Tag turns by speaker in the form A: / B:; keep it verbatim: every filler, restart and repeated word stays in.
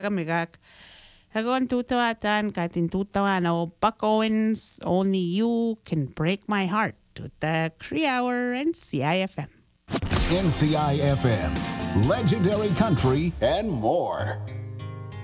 A: Kamigak. Hagon tutawatan katin tutawa no Buck Owens. Only you can break my heart. Tuta Cree Hour and C I F M.
B: N C I F M, legendary country and more.